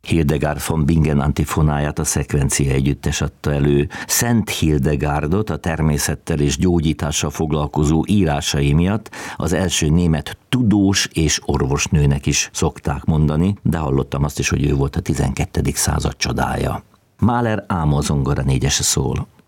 Hildegard von Bingen antifonáját a Szekvencia együttes adta elő. Szent Hildegárdot a természettel és gyógyítással foglalkozó írásai miatt az első német tudós és orvosnőnek is szokták mondani, de hallottam azt is, hogy ő volt a 12. század csodája. Mahler álmozongora négyese szól.